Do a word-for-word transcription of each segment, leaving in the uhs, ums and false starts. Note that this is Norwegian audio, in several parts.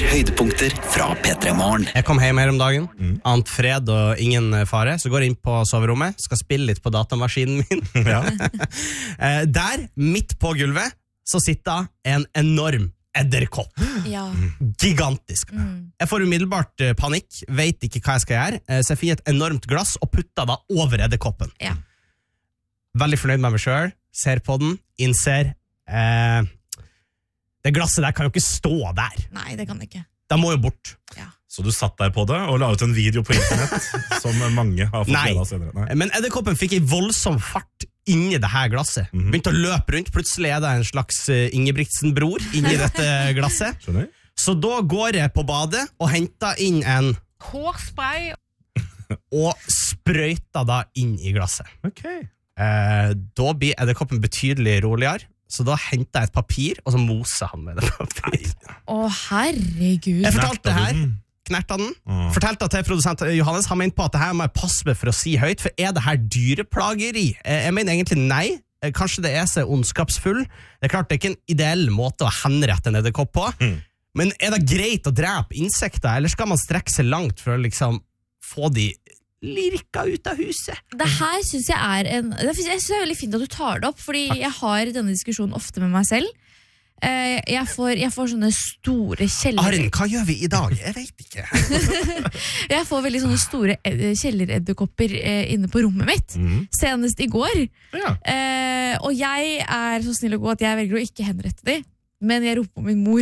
Høydepunkter fra P tre Morgen. Jeg kom hjem her om dagen, mm. ant fred og ingen fare, så går jeg inn på soverommet, skal spille litt på datamaskinen min. Ja. Der, midt på gulvet, så sitter en enorm edderkopp. Ja. Gigantisk. Mm. Jeg får umiddelbart panikk, vet ikke hva jeg skal gjøre, så jeg finner et enormt glass og putter da over edderkoppen. Ja. Veldig fornøyd med meg selv, ser på den, innser eh, det glasset der kan jo ikke stå der. Nei, det kan det ikke. Det må jo bort. Ja. Så du satt der på det og la ut en video på internett som mange har fått glede av senere? Nei, men edderkoppen fikk en voldsom fart inni det her glasset. Mm-hmm. Begynte å løpe rundt, plutselig er det en slags Ingebrigtsen-bror inni dette glasset. Skjønner? Så da går jeg på badet og henter inn en hårspray og sprøyter da inn i glasset. Ok. Eh, da blir edderkoppen betydelig roligere. Så da hentet jeg et papir, og så moser han med det papir. Å, herregud. Jeg fortalte det her, knertet den, mm. fortalte det til produsent Johannes, han mente på at det her må jeg passe med for å si høyt, for er det her dyreplageri? Jeg mener egentlig nei, kanskje det er så ondskapsfull. Det er klart det er ikke en ideell måte å henrette en edderkopp på, mm. men er det greit å drepe insekter, eller skal man strekke seg langt for å liksom få de lirka ut av huset? Det her synes jeg er en det synes jeg synes det er veldig fint at du tar det opp, fordi jeg har denne diskusjonen ofte med meg selv. Jeg får, jeg får sånne store kjeller... Arin, hva gjør vi i dag? Jeg vet ikke. Jeg får veldig sånne store kjelleredderkopper inne på rommet mitt, mm. senest i går. Ja. Og jeg er så snill og god at jeg velger å ikke henrette de, men jeg roper på min mor.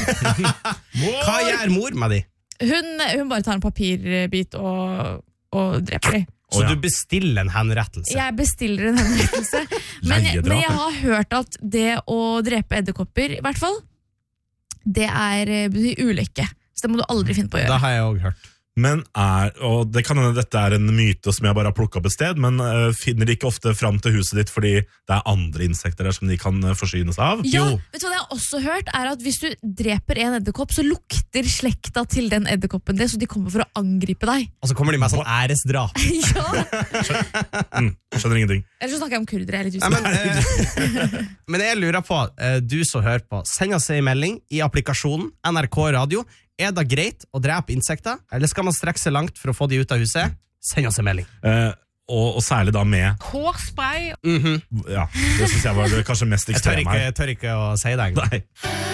Hva gjør mor med de? Hun, hun bare tar en papirbit og og dreper de. Så du bestiller en henrettelse? Jeg bestiller en henrettelse. men, men jeg har hørt at det å drepe edderkopper, i hvert fall, det er ulykke. Så det må du aldri finne på å gjøre. Det har jeg også hørt. Men er, og det kan hende dette er en myte som jeg bare har plukket opp et sted, men uh, finner de ikke ofte fram til huset ditt fordi det er andre insekter der som de kan uh, forsynes av? Ja, jo. Vet du hva jeg har også hørt er at hvis du dreper en edderkopp, så lukter slekta til den edderkoppen det, så de kommer for å angripe deg. Og så kommer de med sånn æresdrap. Ja. Skjønner, mm, skjønner ingenting. Eller så snakker jeg om kurdere, jeg er litt usikker. Ja, men, uh, men jeg lurer på, uh, du som hører på, send oss en melding i applikasjonen N R K Radio. Er det greit å drepe insekter, eller skal man strekke seg langt for å få de ut av huset? Send oss en melding. Eh, og, og særlig da med hårspray. Mm-hmm. Ja, det synes jeg var det kanskje mest ekstreme her. Jeg tør ikke å si det engang. Nei.